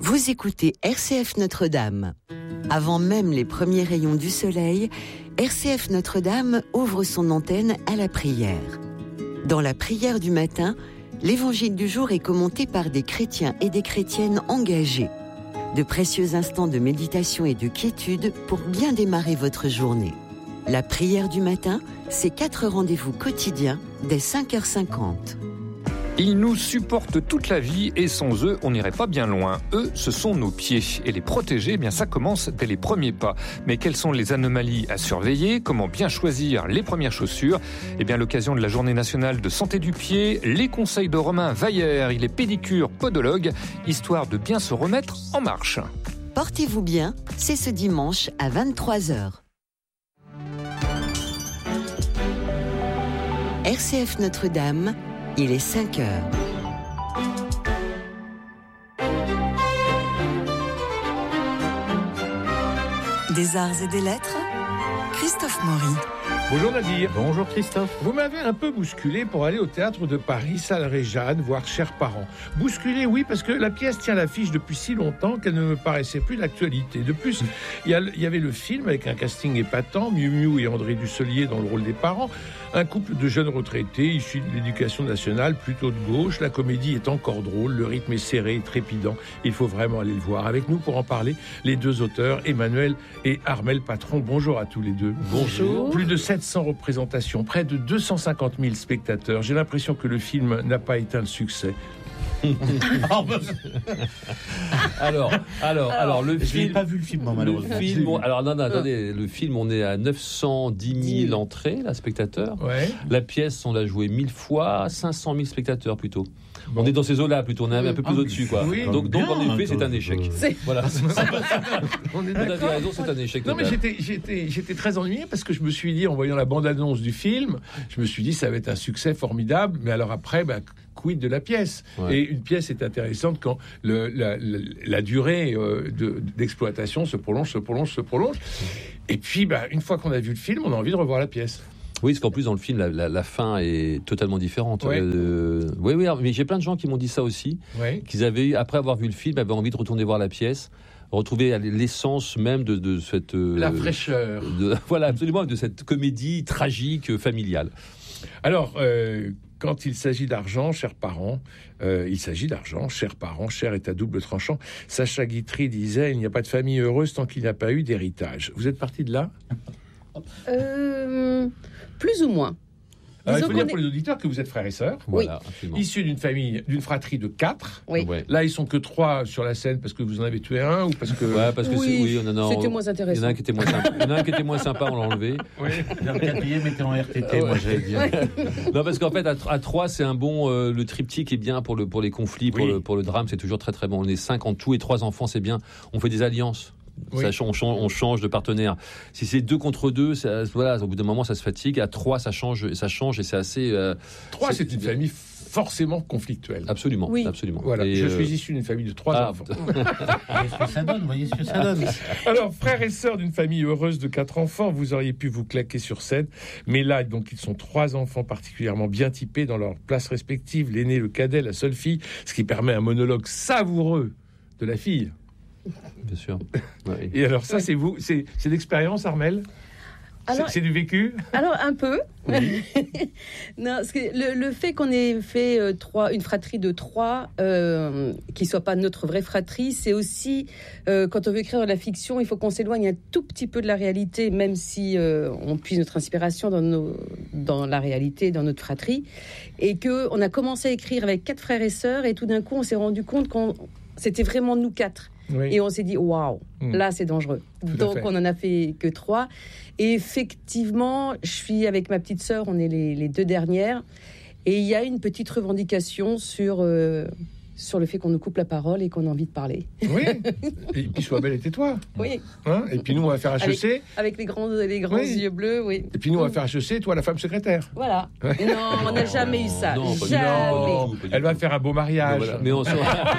Vous écoutez RCF Notre-Dame. Avant même les premiers rayons du soleil, RCF Notre-Dame ouvre son antenne à la prière. Dans la prière du matin, l'évangile du jour est commenté par des chrétiens et des chrétiennes engagés. De précieux instants de méditation et de quiétude pour bien démarrer votre journée. La prière du matin, c'est 4 rendez-vous quotidiens dès 5h50. Ils nous supportent toute la vie et sans eux, on n'irait pas bien loin. Eux, ce sont nos pieds. Et les protéger, eh bien, ça commence dès les premiers pas. Mais quelles sont les anomalies à surveiller? Comment bien choisir les premières chaussures? Eh bien, à l'occasion de la Journée nationale de santé du pied, les conseils de Romain Vaillère, il est pédicure podologue, histoire de bien se remettre en marche. Portez-vous bien, c'est ce dimanche à 23h. RCF Notre-Dame, il est 5h. Des arts et des lettres, Christophe Maury. Bonjour Nadir. Bonjour Christophe. Vous m'avez un peu bousculé pour aller au théâtre de Paris, salle Réjane, voir Chers parents. Bousculé, oui, parce que la pièce tient l'affiche depuis si longtemps qu'elle ne me paraissait plus d'actualité. De plus, il y avait le film avec un casting épatant, Miu Miu et André Dussolier dans le rôle des parents, un couple de jeunes retraités issus de l'éducation nationale, plutôt de gauche. La comédie est encore drôle, le rythme est serré et trépidant. Il faut vraiment aller le voir. Avec nous pour en parler, les deux auteurs, Emmanuel et Armel Patron. Bonjour à tous les deux. Bonjour. Plus de 700 représentations, près de 250 000 spectateurs. J'ai l'impression que le film n'a pas éteint le succès. Alors, le film. Je n'ai pas vu le film, malheureusement. Le film, on est à 910 000 entrées, là, spectateurs. Ouais. La pièce, on l'a jouée 1000 fois, 500 000 spectateurs plutôt. Bon. On est dans ces eaux-là plutôt, on est un peu plus au-dessus, quoi. Oui. Donc en effet, c'est un échec. Voilà. On est Vous avez raison, c'est un échec. Non, mais j'étais très ennuyé parce que je me suis dit, en voyant la bande-annonce du film, je me suis dit, ça va être un succès formidable. Mais alors après, quid de la pièce? Ouais. Et une pièce est intéressante quand la durée d'exploitation se prolonge. Et puis, une fois qu'on a vu le film, on a envie de revoir la pièce. Oui, parce qu'en plus, dans le film, la fin est totalement différente. Ouais. Oui, mais j'ai plein de gens qui m'ont dit ça aussi, qu'ils avaient, après avoir vu le film, avaient envie de retourner voir la pièce, retrouver l'essence même de cette... la fraîcheur. Voilà, absolument, de cette comédie tragique, familiale. Alors, quand il s'agit d'argent, chers parents, il s'agit d'argent, chers parents, cher est à double tranchant. Sacha Guitry disait, il n'y a pas de famille heureuse tant qu'il n'y a pas eu d'héritage. Vous êtes parti de là ? Plus ou moins. Alors, il faut dire pour les auditeurs que vous êtes frères et sœurs, Voilà, issus d'une fratrie de 4. Oui. Ouais. Là, ils sont que 3 sur la scène parce que vous en avez tué un ou parce que... Ouais, parce que c'était moins intéressant. Il y en a un qui était moins sympa, on l'a enlevé. Oui. Le quatrième était en RTT, moi j'allais dire. Non, parce qu'en fait, à 3, c'est un bon... le triptyque est bien pour les conflits, pour le drame, c'est toujours très très bon. On est 5 en tout et 3 enfants, c'est bien. On fait des alliances. Oui. On change de partenaire. Si c'est 2 contre 2, au bout d'un moment, ça se fatigue. À 3, ça change et c'est assez... 3, c'est une famille forcément conflictuelle. Absolument, Oui. absolument. Voilà, Et je suis issu d'une famille de 3 enfants. Voyez ce que ça donne. Alors, frères et sœurs d'une famille heureuse de 4 enfants, vous auriez pu vous claquer sur scène. Mais là, donc, ils sont 3 enfants particulièrement bien typés dans leurs places respectives. L'aîné, le cadet, la seule fille, ce qui permet un monologue savoureux de la fille. Bien sûr. Ouais. Et alors ça, c'est vous, c'est l'expérience, Armel? Alors, c'est du vécu? Alors un peu. Oui. Non, parce que le fait qu'on ait fait une fratrie de 3, qui soit pas notre vraie fratrie, c'est aussi quand on veut écrire de la fiction, il faut qu'on s'éloigne un tout petit peu de la réalité, même si on puise notre inspiration dans la réalité, dans notre fratrie, et que on a commencé à écrire avec 4 frères et sœurs, et tout d'un coup, on s'est rendu compte qu'on c'était vraiment nous 4. Oui. Et on s'est dit, waouh, là c'est dangereux. Donc on en a fait que 3. Et effectivement, je suis avec ma petite sœur, on est les 2 dernières. Et il y a une petite revendication sur le fait qu'on nous coupe la parole et qu'on a envie de parler. Oui. Et puis sois belle et tais-toi. Oui. Hein, et puis nous, on va faire HEC. Avec les grands yeux bleus, oui. Et puis nous, on va faire HEC, toi, la femme secrétaire. Voilà. Non, on n'a jamais eu ça. Non, jamais. Elle va faire un beau mariage. Voilà. Mais on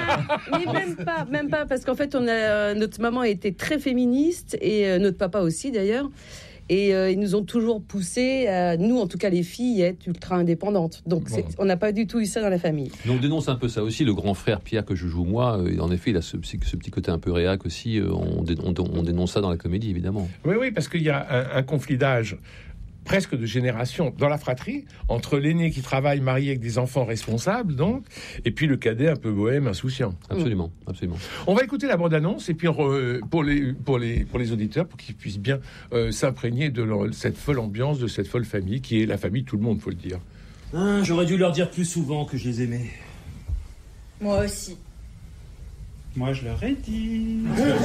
Mais même pas, parce qu'en fait, notre maman était très féministe et notre papa aussi d'ailleurs. Et ils nous ont toujours poussé, nous en tout cas les filles, à être ultra indépendantes. Donc on n'a pas du tout eu ça dans la famille. Donc on dénonce un peu ça aussi. Le grand frère Pierre que je joue moi, en effet, il a ce petit côté un peu réac aussi. On dénonce ça dans la comédie, évidemment. Oui, parce qu'il y a un conflit d'âge, presque de génération, dans la fratrie, entre l'aîné qui travaille, marié avec des enfants responsables, donc, et puis le cadet un peu bohème, insouciant. Absolument. On va écouter la bande-annonce, et puis pour les auditeurs, pour qu'ils puissent bien s'imprégner de cette folle ambiance, de cette folle famille, qui est la famille de tout le monde, faut le dire. J'aurais dû leur dire plus souvent que je les aimais. Moi aussi. Moi, je leur ai dit.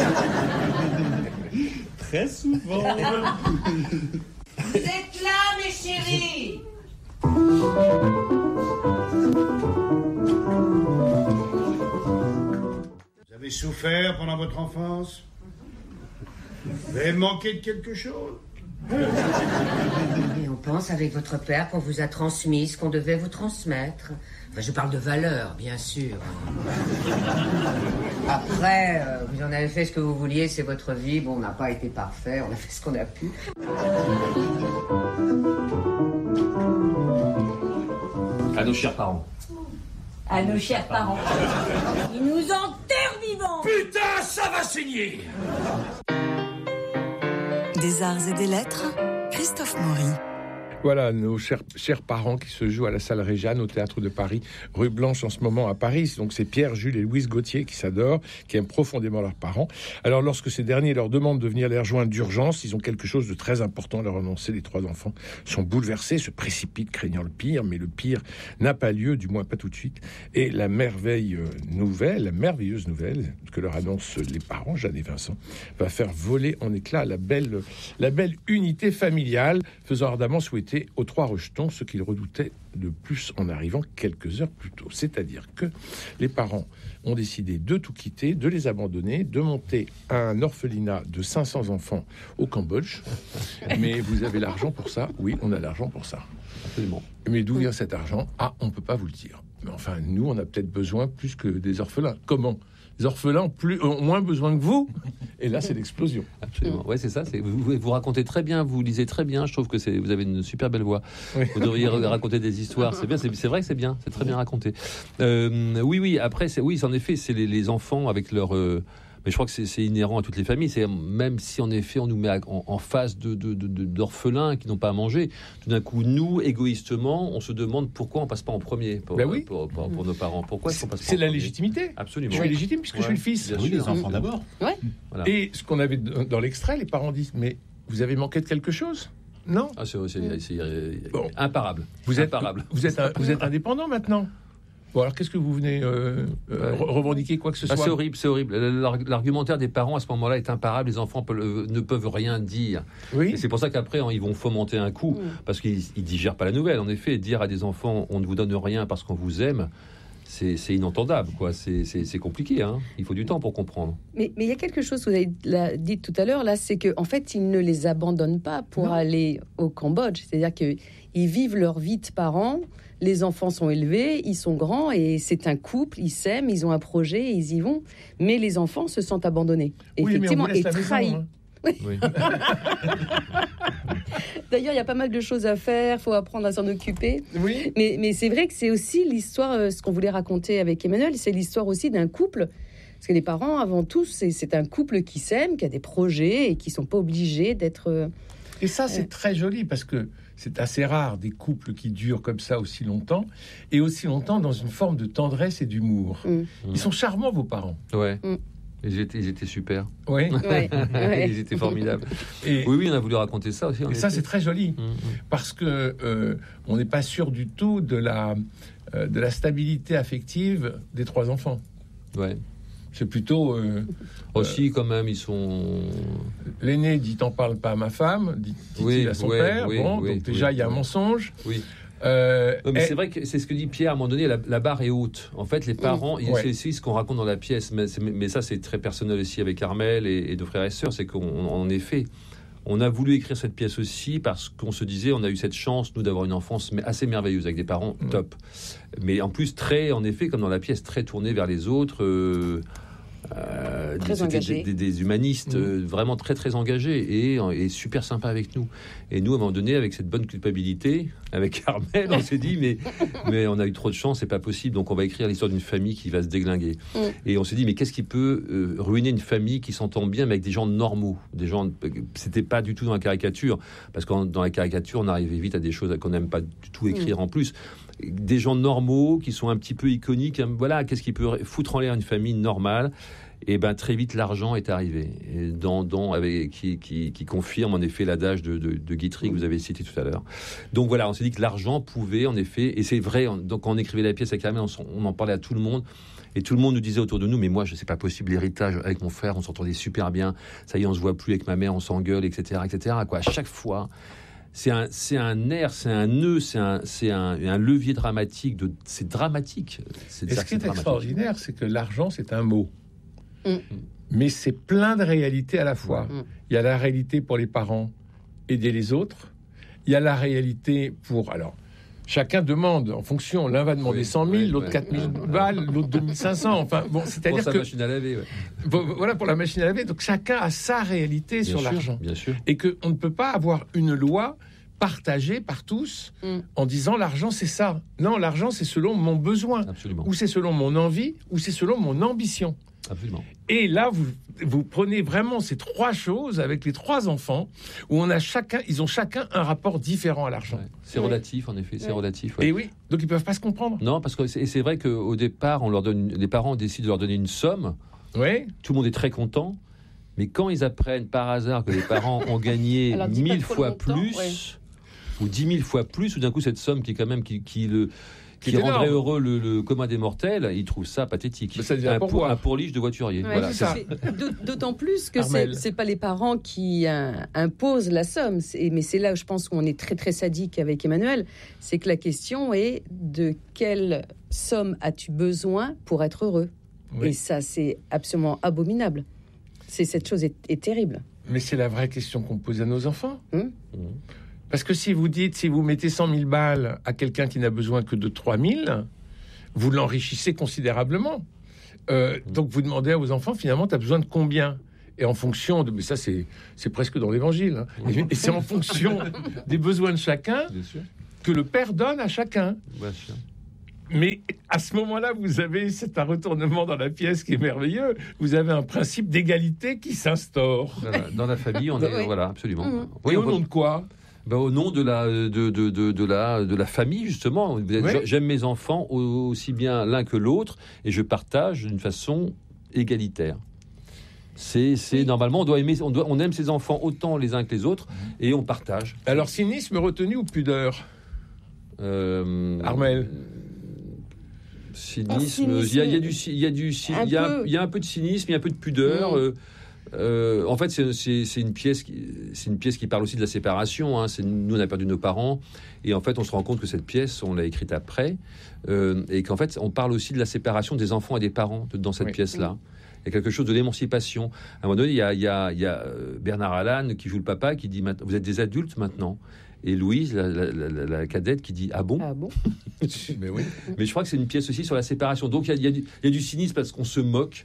Très souvent. Vous êtes là, mes chéris. Vous avez souffert pendant votre enfance? Vous avez manqué de quelque chose? Et on pense avec votre père qu'on vous a transmis ce qu'on devait vous transmettre. Enfin, je parle de valeurs, bien sûr. Après, vous en avez fait ce que vous vouliez, c'est votre vie. Bon, on n'a pas été parfait, on a fait ce qu'on a pu. À nos chers parents. À nos chers parents. Ils nous enterrent vivants. Putain, ça va saigner! Des arts et des lettres, Christophe Maury. Voilà, nos chers parents qui se jouent à la salle Réjeanne, au Théâtre de Paris, rue Blanche en ce moment à Paris. Donc c'est Pierre, Jules et Louise Gauthier qui s'adorent, qui aiment profondément leurs parents. Alors lorsque ces derniers leur demandent de venir les rejoindre d'urgence, ils ont quelque chose de très important à leur annoncer. Les trois enfants sont bouleversés, se précipitent craignant le pire, mais le pire n'a pas lieu, du moins pas tout de suite. Et la merveilleuse nouvelle que leur annoncent les parents, Jeanne et Vincent, va faire voler en éclats la belle unité familiale, faisant ardemment souhaiter aux trois rejetons ce qu'ils redoutaient de plus en arrivant quelques heures plus tôt. C'est-à-dire que les parents ont décidé de tout quitter, de les abandonner, de monter un orphelinat de 500 enfants au Cambodge. Mais vous avez l'argent pour ça? Oui, on a l'argent pour ça. Absolument. Mais d'où vient cet argent? On ne peut pas vous le dire. Mais enfin, nous, on a peut-être besoin plus que des orphelins. Comment? Les orphelins ont moins besoin que vous. Et là, c'est l'explosion. Absolument. Ouais, c'est ça. Vous racontez très bien, vous lisez très bien. Je trouve que vous avez une super belle voix. Oui. Vous devriez raconter des histoires. C'est bien. C'est vrai que c'est bien. C'est très bien raconté. Oui. Après, en effet, c'est les enfants avec leur. Mais je crois que c'est inhérent à toutes les familles. C'est même si en effet on nous met en face d'orphelins qui n'ont pas à manger, tout d'un coup nous égoïstement on se demande pourquoi on passe pas en premier pour nos parents. Pourquoi est-ce qu'on passe pas en premier? C'est la légitimité. Absolument. Je suis légitime puisque je suis le fils. Oui, les enfants d'abord. Ouais. Voilà. Et ce qu'on avait dans l'extrait, les parents disent mais vous avez manqué de quelque chose? Non. C'est imparable. Vous êtes indépendant maintenant. Bon, alors qu'est-ce que vous venez revendiquer quoi que ce soit? C'est horrible. L'argumentaire des parents à ce moment-là est imparable. Les enfants ne peuvent rien dire. Oui. Et c'est pour ça qu'après, ils vont fomenter un coup, parce qu'ils digèrent pas la nouvelle. En effet, dire à des enfants, on ne vous donne rien parce qu'on vous aime, c'est inentendable, quoi. C'est compliqué, hein. Il faut du temps pour comprendre. Mais il y a quelque chose que vous avez dit tout à l'heure, là, c'est qu'en fait, ils ne les abandonnent pas pour aller au Cambodge. C'est-à-dire qu'ils vivent leur vie de parents. Les enfants sont élevés, ils sont grands et c'est un couple, ils s'aiment, ils ont un projet, ils y vont. Mais les enfants se sentent abandonnés, oui, effectivement, et trahis. Hein. Oui. D'ailleurs, il y a pas mal de choses à faire, il faut apprendre à s'en occuper. Oui. Mais c'est vrai que c'est aussi l'histoire, ce qu'on voulait raconter avec Emmanuel, c'est l'histoire aussi d'un couple. Parce que les parents, avant tout, c'est un couple qui s'aime, qui a des projets et qui ne sont pas obligés d'être... Et ça, c'est très joli parce que c'est assez rare des couples qui durent comme ça aussi longtemps et aussi longtemps dans une forme de tendresse et d'humour. Ils sont charmants, vos parents. Ouais. Ils étaient super. Oui. Ils étaient formidables. Oui, on a voulu raconter ça aussi. Et ça, c'est très joli parce que on n'est pas sûr du tout de la stabilité affective des trois enfants. Ouais. C'est plutôt... aussi, quand même, ils sont... L'aîné dit « t'en parles pas à ma femme », dit-il à son père. Donc déjà, il y a un mensonge. Oui. Mais c'est vrai que c'est ce que dit Pierre à un moment donné, la barre est haute. En fait, les parents, c'est ce qu'on raconte dans la pièce, mais ça, c'est très personnel aussi avec Armel et de frères et sœurs, c'est qu'en effet... On a voulu écrire cette pièce aussi parce qu'on se disait, on a eu cette chance, nous, d'avoir une enfance assez merveilleuse avec des parents top. Mais en plus, en effet, comme dans la pièce, très tournée vers les autres. des humanistes vraiment très très engagés et super sympas avec nous. Et nous, à un moment donné, avec cette bonne culpabilité, avec Armel, on s'est dit mais on a eu trop de chance, c'est pas possible. Donc on va écrire l'histoire d'une famille qui va se déglinguer. Et on s'est dit mais qu'est-ce qui peut ruiner une famille qui s'entend bien, mais avec des gens normaux, des gens. C'était pas du tout dans la caricature, parce que dans la caricature, on arrivait vite à des choses qu'on n'aime pas du tout écrire en plus. Des gens normaux qui sont un petit peu iconiques. Voilà, qu'est-ce qui peut foutre en l'air une famille normale? Et ben très vite l'argent est arrivé, qui confirme en effet l'adage de Guitry que vous avez cité tout à l'heure. Donc voilà, on s'est dit que l'argent pouvait en effet, et c'est vrai. Donc quand on écrivait la pièce avec Armel, on en parlait à tout le monde. Et tout le monde nous disait autour de nous, mais moi, je sais pas possible, l'héritage avec mon frère, on s'entendait super bien. Ça y est, on se voit plus avec ma mère, on s'engueule, etc., etc. Quoi. À chaque fois, c'est un nerf, c'est un nœud, c'est un levier dramatique. C'est dramatique. Et ce qui est extraordinaire, c'est que l'argent, c'est un mot. Mais c'est plein de réalités à la fois. Il y a la réalité pour les parents, aider les autres. Il y a la réalité pour... Alors, chacun demande en fonction. L'un va demander 100 000, l'autre 4 000 balles, l'autre 2 500. Enfin, bon, c'est-à-dire pour que... machine à laver, Voilà, pour la machine à laver. Donc, chacun a sa réalité sur l'argent. Bien sûr. Et qu'on ne peut pas avoir une loi partagée par tous en disant l'argent, c'est ça. Non, l'argent, c'est selon mon besoin. Absolument. Ou c'est selon mon envie, ou c'est selon mon ambition. Absolument. Et là, vous prenez vraiment ces trois choses avec les trois enfants, où ils ont chacun un rapport différent à l'argent. Ouais. C'est relatif, en effet, c'est relatif. Et oui, donc ils peuvent pas se comprendre. Non, parce que c'est vrai qu'au départ, les parents décident de leur donner une somme. Oui. Tout le monde est très content. Mais quand ils apprennent par hasard que les parents ont gagné 1000 fois plus, ou 10 000 fois plus, ou d'un coup cette somme qui est quand même qui rendrait heureux le commun des mortels, ils trouvent ça pathétique. Mais ça devient un pourliche de voiturier. Ouais, voilà, c'est d'autant plus que c'est pas les parents qui imposent la somme. Mais c'est là où je pense qu'on est très très sadique avec Emmanuel. C'est que la question est de quelle somme as-tu besoin pour être heureux? Et ça, c'est absolument abominable. Cette chose est terrible. Mais c'est la vraie question qu'on pose à nos enfants. Parce que si vous mettez 100 000 balles à quelqu'un qui n'a besoin que de 3 000, vous l'enrichissez considérablement. Donc vous demandez à vos enfants, finalement, tu as besoin de combien? Et en fonction de... Mais ça, c'est presque dans l'Évangile. Hein. Et c'est en fonction des besoins de chacun que le Père donne à chacun. Mais à ce moment-là, c'est un retournement dans la pièce qui est merveilleux. Vous avez un principe d'égalité qui s'instaure. Voilà, dans la famille, on est... Voilà, absolument. Et au nom de quoi? Au nom de la famille, justement. J'aime mes enfants aussi bien l'un que l'autre, et je partage d'une façon égalitaire. Normalement, on aime ses enfants autant les uns que les autres, et on partage. Alors, cynisme retenu ou pudeur? Armel? Cynisme. Il y a un peu de cynisme, il y a un peu de pudeur. En fait, c'est une pièce qui parle aussi de la séparation. Hein. Nous, on a perdu nos parents, et en fait, on se rend compte que cette pièce, on l'a écrite après, et qu'en fait, on parle aussi de la séparation des enfants et des parents dans cette pièce-là. Il y a quelque chose de l'émancipation. À un moment donné, il y a Bernard Allan qui joue le papa, qui dit « Vous êtes des adultes maintenant ». Et Louise, la cadette, qui dit « Ah bon ?» Mais oui. Mais je crois que c'est une pièce aussi sur la séparation. Donc, il y a du cynisme parce qu'on se moque.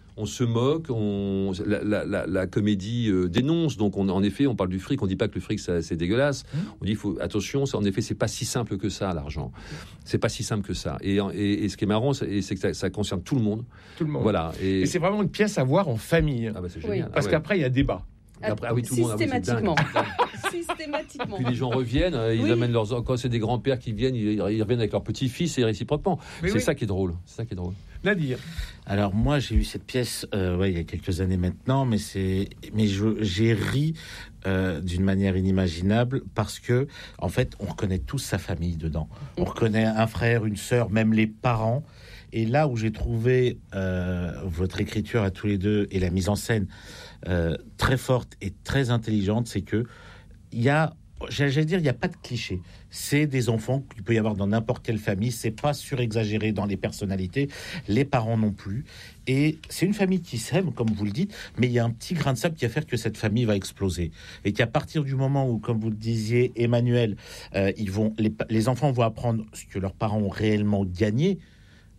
La comédie dénonce. Donc, en effet, on parle du fric. On dit pas que le fric, c'est dégueulasse. On dit, attention, en effet, c'est pas si simple que ça, l'argent. C'est pas si simple que ça. Et ce qui est marrant, c'est que ça concerne tout le monde. Tout le monde. Voilà. Et c'est vraiment une pièce à voir en famille. Ah bah c'est génial. Parce qu'après, il y a débat. Après, tout le monde, systématiquement. Systématiquement. Puis les gens reviennent, ils amènent leurs... Quand c'est des grands-pères qui viennent, ils reviennent avec leurs petits-fils et réciproquement. Ça qui est drôle. C'est ça qui est drôle. Nadir. Alors moi, j'ai eu cette pièce il y a quelques années maintenant, mais j'ai ri d'une manière inimaginable parce que, en fait, on reconnaît tous sa famille dedans. On reconnaît un frère, une sœur, même les parents. Et là où j'ai trouvé votre écriture à tous les deux et la mise en scène très forte et très intelligente, c'est que il y a pas de cliché. C'est des enfants qu'il peut y avoir dans n'importe quelle famille. C'est pas surexagéré dans les personnalités. Les parents non plus. Et c'est une famille qui s'aime, comme vous le dites, mais il y a un petit grain de sable qui va faire que cette famille va exploser. Et qu'à partir du moment où, comme vous le disiez, Emmanuel, les enfants vont apprendre ce que leurs parents ont réellement gagné.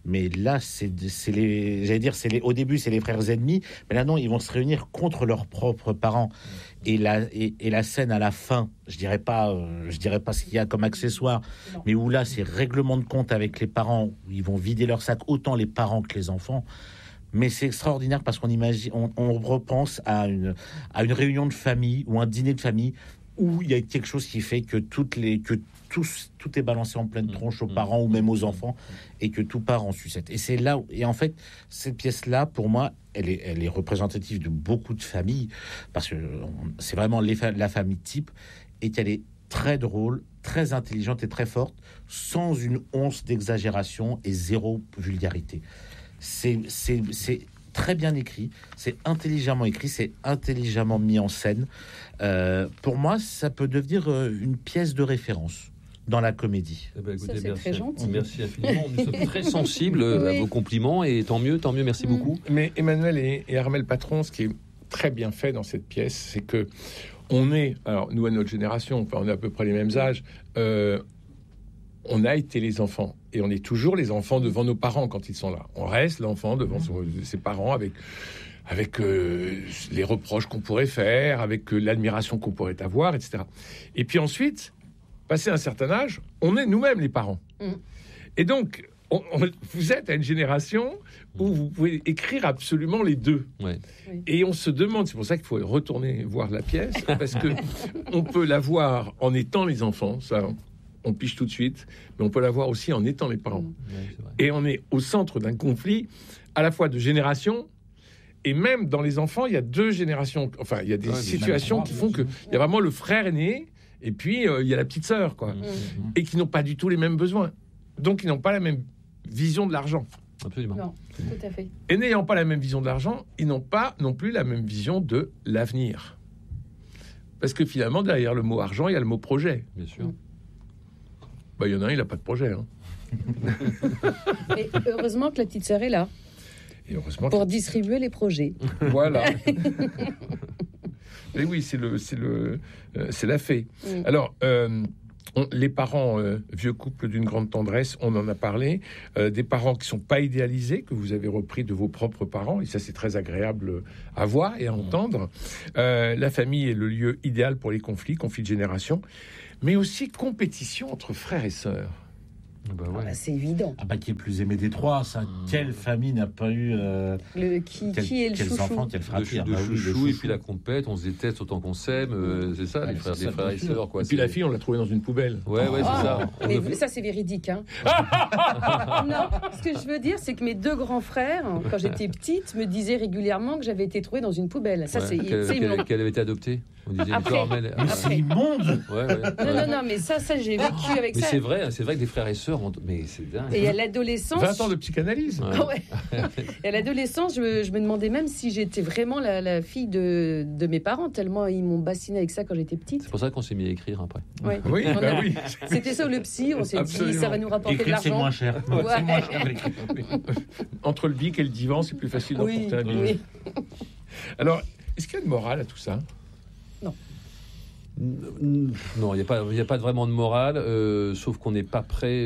Mais là, au début, c'est les frères ennemis, mais là, non, ils vont se réunir contre leurs propres parents. Et la scène à la fin, je dirais pas ce qu'il y a comme accessoire, mais où là, c'est règlement de compte avec les parents, où ils vont vider leur sac, autant les parents que les enfants. Mais c'est extraordinaire parce qu'on imagine, on repense à une réunion de famille ou un dîner de famille où il y a quelque chose qui fait que tout est balancé en pleine tronche aux parents ou même aux enfants et que tout part en sucette. Et c'est là et en fait, cette pièce-là, pour moi, elle est représentative de beaucoup de familles parce que c'est vraiment la famille type et qu'elle est très drôle, très intelligente et très forte, sans une once d'exagération et zéro vulgarité. C'est très bien écrit, c'est intelligemment écrit, c'est intelligemment mis en scène. Pour moi, ça peut devenir une pièce de référence dans la comédie. Eh ben, écoutez, ça, c'est merci, très gentil. Merci infiniment. Nous sommes très sensibles à vos compliments et tant mieux, merci beaucoup. Mais Emmanuel et Armel Patron, ce qui est très bien fait dans cette pièce, c'est que on est, alors nous à notre génération, enfin, on a à peu près les mêmes âges, on a été les enfants et on est toujours les enfants devant nos parents quand ils sont là. On reste l'enfant devant ses parents avec les reproches qu'on pourrait faire, avec l'admiration qu'on pourrait avoir, etc. Et puis ensuite, passé un certain âge, on est nous-mêmes les parents. Et donc, vous êtes à une génération où vous pouvez écrire absolument les deux. Ouais. Et on se demande, c'est pour ça qu'il faut retourner voir la pièce, parce que on peut la voir en étant les enfants, ça on piche tout de suite, mais on peut la voir aussi en étant les parents. Et on est au centre d'un conflit à la fois de générations, et même dans les enfants, il y a deux générations. Enfin, il y a des situations qui font qu'il y a vraiment le frère aîné, et puis il y a la petite sœur, quoi. Et qui n'ont pas du tout les mêmes besoins. Donc, ils n'ont pas la même vision de l'argent. Absolument. Non, tout à fait. Et n'ayant pas la même vision de l'argent, ils n'ont pas non plus la même vision de l'avenir. Parce que finalement, derrière le mot argent, il y a le mot projet. Bien sûr. Bah, il y en a un, il n'a pas de projet. Hein. Et heureusement que la petite sœur est là. Et heureusement pour distribuer les projets. Voilà. Mais oui, c'est la fée. Alors, les parents, vieux couple d'une grande tendresse, on en a parlé. Des parents qui sont pas idéalisés, que vous avez repris de vos propres parents, et ça c'est très agréable à voir et à entendre. La famille est le lieu idéal pour les conflits de génération, mais aussi compétition entre frères et sœurs. Bah ouais. Bah, c'est évident. Ah bah qui est le plus aimé des trois, ça. Quelle famille n'a pas eu qui est le chouchou, enfants, quelle fratrie, le chouchou et puis la compète, on se déteste autant qu'on s'aime, c'est ça, les frères et sœurs, quoi. Et puis la fille, on l'a trouvée dans une poubelle. Ouais, c'est ça. Mais ça, c'est véridique, hein. Non, ce que je veux dire, c'est que mes deux grands frères, quand j'étais petite, me disaient régulièrement que j'avais été trouvée dans une poubelle. Ça, qu'elle avait été adoptée. On disait après. C'est immonde. Non, mais ça, j'ai vécu avec mais ça. C'est vrai que des frères et sœurs, mais c'est dingue. Et à l'adolescence, 20 ans de psychanalyse. Ouais. Et à l'adolescence, je me demandais même si j'étais vraiment la fille de mes parents, tellement ils m'ont bassinée avec ça quand j'étais petite. C'est pour ça qu'on s'est mis à écrire après. Ouais. Oui, oui. C'était ça ou le psy, on s'est dit ça va nous rapporter de Écrire, l'argent. c'est moins cher. Ouais. C'est moins cher d'écrire. Entre le bic et le divan, c'est plus facile d'emporter un bic. Oui. Alors, est-ce qu'il y a une morale à tout ça ? Non, il n'y a pas vraiment de morale, sauf qu'on n'est pas prêt,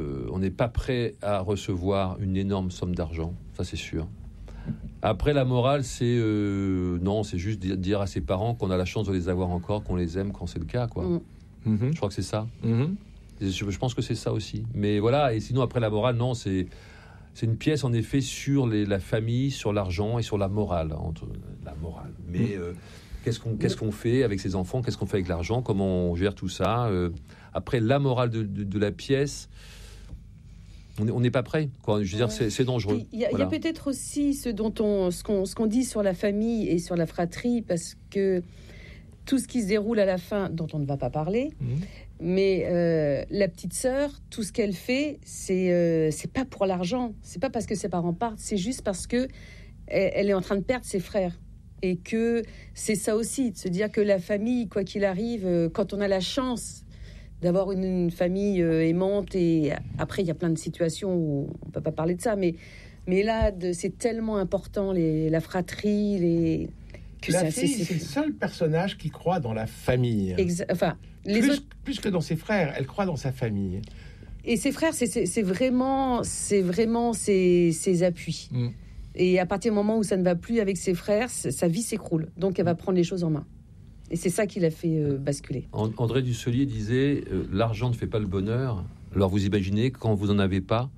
à recevoir une énorme somme d'argent, ça c'est sûr. Après, la morale, c'est non, c'est juste dire à ses parents qu'on a la chance de les avoir encore, qu'on les aime quand c'est le cas, quoi. Je crois que c'est ça. Je pense que c'est ça aussi. Mais voilà, et sinon après la morale, non, c'est une pièce en effet sur la famille, sur l'argent et sur la morale. Mais qu'est-ce qu'on fait avec ses enfants? Qu'est-ce qu'on fait avec l'argent? Comment on gère tout ça? Après, la morale de la pièce, on n'est pas prêt, quoi. Je veux dire, c'est dangereux. Il y a peut-être aussi ce qu'on dit sur la famille et sur la fratrie, parce que tout ce qui se déroule à la fin, dont on ne va pas parler, mais la petite sœur, tout ce qu'elle fait, c'est pas pour l'argent, c'est pas parce que ses parents partent, c'est juste parce que elle est en train de perdre ses frères. Et que c'est ça aussi, de se dire que la famille, quoi qu'il arrive, quand on a la chance d'avoir une famille aimante, et après il y a plein de situations où on peut pas parler de ça, mais là c'est tellement important, la fratrie, que la fille, c'est le seul personnage qui croit dans la famille. Enfin, plus que dans ses frères, elle croit dans sa famille. Et ses frères, c'est vraiment ses appuis. Et à partir du moment où ça ne va plus avec ses frères, sa vie s'écroule. Donc elle va prendre les choses en main. Et c'est ça qui l'a fait basculer. André Dussolier disait l'argent ne fait pas le bonheur. Alors vous imaginez quand vous n'en avez pas.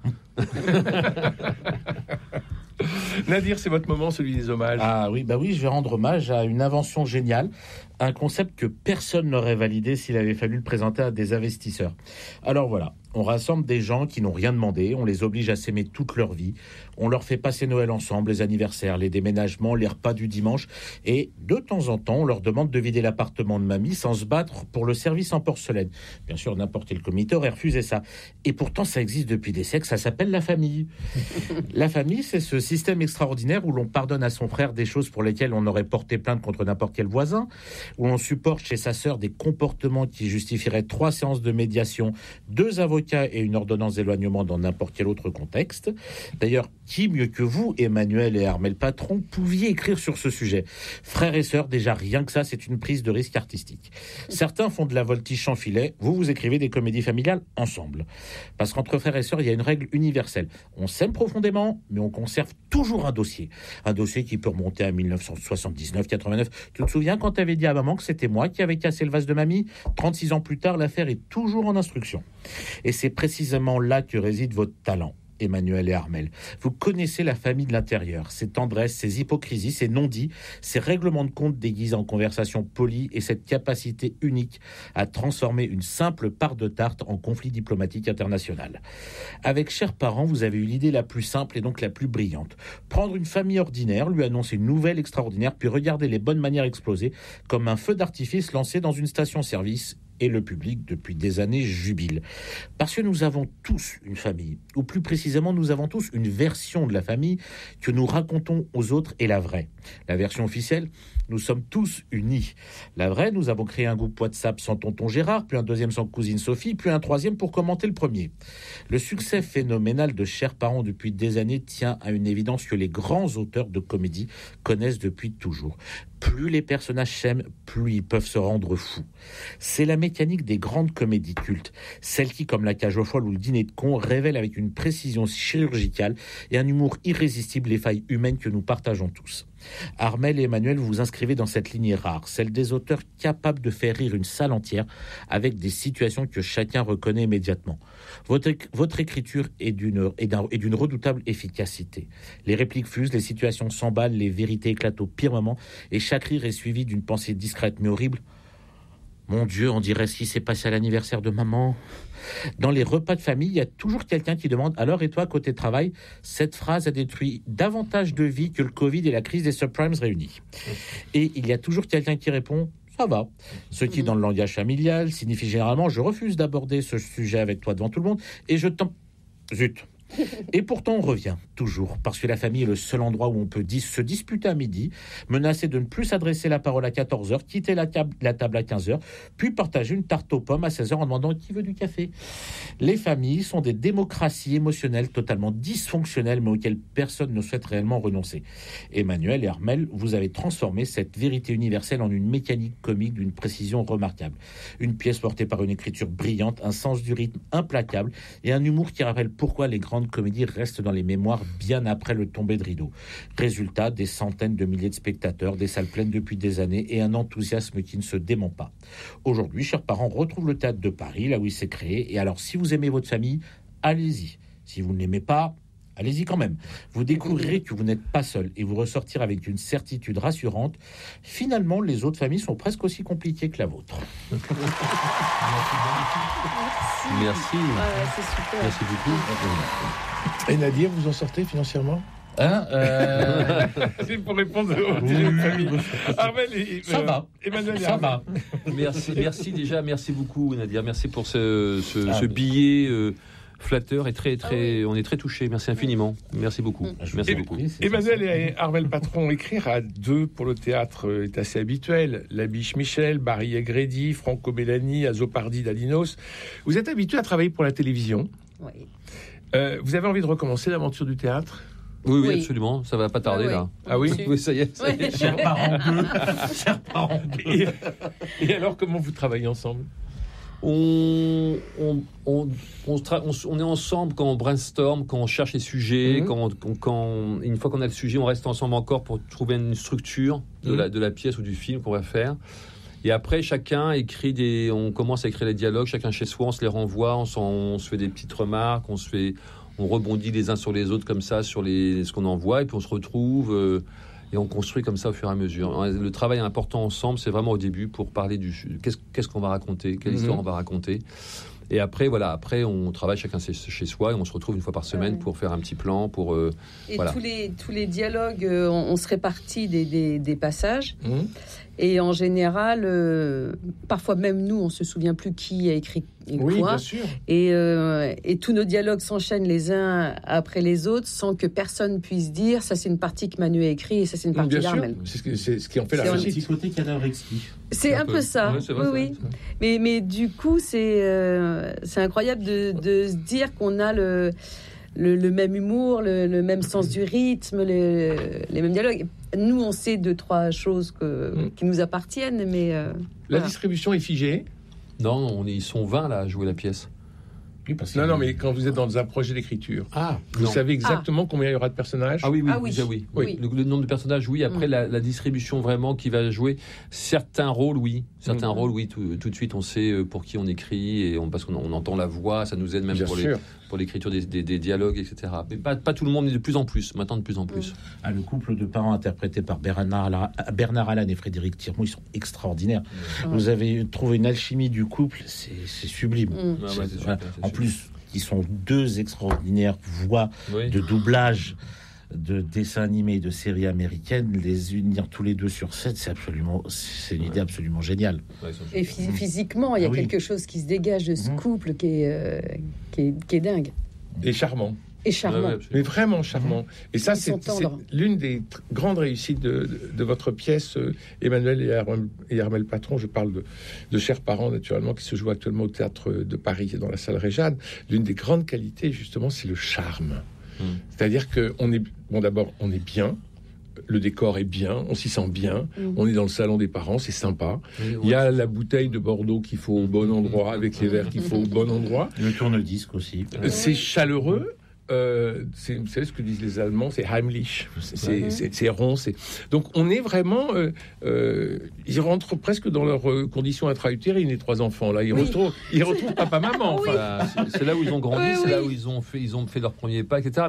Nadir, c'est votre moment, celui des hommages. Ah oui, je vais rendre hommage à une invention géniale, un concept que personne n'aurait validé s'il avait fallu le présenter à des investisseurs. Alors voilà, on rassemble des gens qui n'ont rien demandé, on les oblige à s'aimer toute leur vie, on leur fait passer Noël ensemble, les anniversaires, les déménagements, les repas du dimanche, et de temps en temps, on leur demande de vider l'appartement de mamie sans se battre pour le service en porcelaine. Bien sûr, n'importe quel comité aurait refusé ça. Et pourtant, ça existe depuis des siècles, ça s'appelle la famille. La famille, c'est ce système extraordinaire où l'on pardonne à son frère des choses pour lesquelles on aurait porté plainte contre n'importe quel voisin, où l'on supporte chez sa sœur des comportements qui justifieraient 3 séances de médiation, 2 avocats et une ordonnance d'éloignement dans n'importe quel autre contexte. D'ailleurs, qui mieux que vous, Emmanuel et Armel Patron, pouviez écrire sur ce sujet? Frères et sœurs, déjà rien que ça, c'est une prise de risque artistique. Certains font de la voltige sans filet, vous écrivez des comédies familiales ensemble. Parce qu'entre frères et sœurs, il y a une règle universelle. On s'aime profondément, mais on conserve toujours un dossier. Un dossier qui peut remonter à 1979-89. Tu te souviens quand tu avais dit à maman que c'était moi qui avais cassé le vase de mamie? 36 ans plus tard, l'affaire est toujours en instruction. Et c'est précisément là que réside votre talent, Emmanuel et Armel. Vous connaissez la famille de l'intérieur, ses tendresses, ses hypocrisies, ses non-dits, ses règlements de compte déguisés en conversation polie et cette capacité unique à transformer une simple part de tarte en conflit diplomatique international. Avec Chers parents, vous avez eu l'idée la plus simple et donc la plus brillante. Prendre une famille ordinaire, lui annoncer une nouvelle extraordinaire, puis regarder les bonnes manières exploser comme un feu d'artifice lancé dans une station-service. Et le public, depuis des années, jubile. Parce que nous avons tous une famille, ou plus précisément, nous avons tous une version de la famille que nous racontons aux autres et la vraie. La version officielle, nous sommes tous unis. La vraie, nous avons créé un groupe WhatsApp sans tonton Gérard, puis un deuxième sans cousine Sophie, puis un troisième pour commenter le premier. Le succès phénoménal de Chers parents depuis des années tient à une évidence que les grands auteurs de comédie connaissent depuis toujours. Plus les personnages s'aiment, plus ils peuvent se rendre fous. C'est la mécanique des grandes comédies cultes, celles qui, comme La Cage aux folles ou Le Dîner de cons, révèlent avec une précision chirurgicale et un humour irrésistible les failles humaines que nous partageons tous. Armel et Emmanuel, vous vous inscrivez dans cette lignée rare, celle des auteurs capables de faire rire une salle entière avec des situations que chacun reconnaît immédiatement. Votre écriture est d'une redoutable efficacité. Les répliques fusent, les situations s'emballent, les vérités éclatent au pire moment et chaque rire est suivi d'une pensée discrète mais horrible. Mon Dieu, on dirait ce qui s'est passé à l'anniversaire de maman. Dans les repas de famille, il y a toujours quelqu'un qui demande « Alors, et toi, côté travail ?» Cette phrase a détruit davantage de vies que le Covid et la crise des subprimes réunis. Et il y a toujours quelqu'un qui répond « Ça va ». Ce qui, dans le langage familial, signifie généralement « Je refuse d'aborder ce sujet avec toi devant tout le monde et je t'en... » Zut. Et pourtant on revient toujours, parce que la famille est le seul endroit où on peut se disputer à midi, menacer de ne plus s'adresser la parole à 14h, quitter la table à 15h, puis partager une tarte aux pommes à 16h en demandant qui veut du café. Les familles sont des démocraties émotionnelles totalement dysfonctionnelles, mais auxquelles personne ne souhaite réellement renoncer. Emmanuel et Armel, vous avez transformé cette vérité universelle en une mécanique comique d'une précision remarquable. Une pièce portée par une écriture brillante, un sens du rythme implacable et un humour qui rappelle pourquoi les grandes comédies restent dans les mémoires bien après le tombé de rideau. Résultat, des centaines de milliers de spectateurs, des salles pleines depuis des années et un enthousiasme qui ne se dément pas. Aujourd'hui, Chers parents retrouve le théâtre de Paris, là où il s'est créé. Et alors, si vous aimez votre famille, allez-y. Si vous ne l'aimez pas, allez-y quand même. Vous découvrirez que vous n'êtes pas seul et vous ressortirez avec une certitude rassurante. Finalement, les autres familles sont presque aussi compliquées que la vôtre. Merci. C'est super. Merci beaucoup. Et Nadir, vous en sortez financièrement? C'est pour répondre aux familles. Armel et ça va. Emmanuel et ça va. Merci beaucoup Nadir. Merci pour ce billet flatteur et très, on est très touchés. Merci infiniment. Merci beaucoup. Merci beaucoup. Emmanuel et Armel Patron, écrire à deux pour le théâtre est assez habituel. Labiche Michel, Barry Egrédi, Franco Bellani, Azopardi Dalinos. Vous êtes habitué à travailler pour la télévision. Oui. Vous avez envie de recommencer l'aventure du théâtre? Oui, absolument. Ça va pas tarder là. Ah oui. Oui, ça y est. Chers parents deux. Et alors, comment vous travaillez ensemble? On est ensemble quand on brainstorm, quand on cherche les sujets, quand une fois qu'on a le sujet, on reste ensemble encore pour trouver une structure de la pièce ou du film qu'on va faire. Et après, chacun écrit on commence à écrire les dialogues, chacun chez soi, on se les renvoie, on se fait des petites remarques, on rebondit les uns sur les autres comme ça sur ce qu'on envoie, et puis on se retrouve et on construit comme ça au fur et à mesure. Le travail est important ensemble, c'est vraiment au début pour parler qu'est-ce qu'on va raconter, quelle histoire on va raconter. Et après, on travaille chacun chez soi et on se retrouve une fois par semaine pour faire un petit plan. Tous les dialogues, on se répartit des passages. Et en général, parfois même nous, on se souvient plus qui a écrit quoi. Oui, bien sûr. Et tous nos dialogues s'enchaînent les uns après les autres sans que personne puisse dire ça c'est une partie que Manu a écrit et ça c'est une partie d'Armel. C'est ce qui en fait la réussite. C'est un petit côté cadavre exquis. C'est un peu ça. Ouais, c'est vrai, oui. Mais du coup, c'est incroyable de se dire qu'on a le même humour, le même sens du rythme, les mêmes dialogues. Nous, on sait 2-3 choses qui nous appartiennent, mais... La distribution est figée? Non, ils sont 20 là à jouer la pièce. Oui, non, mais quand vous êtes dans un projet d'écriture, vous non. savez exactement combien il y aura de personnages? Oui. Le nombre de personnages, oui. Après, la distribution vraiment qui va jouer certains rôles, oui. Tout de suite, on sait pour qui on écrit et parce qu'on entend la voix, ça nous aide même pour l'écriture des dialogues, etc. Mais pas tout le monde, mais de plus en plus. Maintenant, de plus en plus. Le couple de parents interprété par Bernard Allan et Frédéric Tirmont, ils sont extraordinaires. Vous avez trouvé une alchimie du couple, c'est sublime. En plus, ils sont 2 extraordinaires voix de doublage de dessins animés et de séries américaines. Les unir tous les 2 sur scène, c'est une idée absolument géniale. Et physiquement, il y a quelque chose qui se dégage de ce couple qui est dingue. Et charmant. Mais vraiment charmant. Et ça, c'est l'une des grandes réussites de votre pièce, Emmanuel et Armel Patron. Je parle de Chers parents, naturellement, qui se joue actuellement au Théâtre de Paris, dans la salle Réjane. L'une des grandes qualités, justement, c'est le charme. C'est-à-dire qu'on est... Bon, d'abord, on est bien. Le décor est bien, on s'y sent bien. On est dans le salon des parents, c'est sympa. Il y a la bouteille de Bordeaux qu'il faut au bon endroit, avec les verres qu'il faut au bon endroit. Le tourne-disque aussi. C'est chaleureux. Vous savez ce que disent les Allemands, c'est heimlich, c'est rond. Donc on est vraiment, ils rentrent presque dans leurs conditions intra-utérines, les 3 enfants là. Ils retrouvent papa, maman. C'est là où ils ont grandi, c'est là où ils ont fait leurs premiers pas, etc.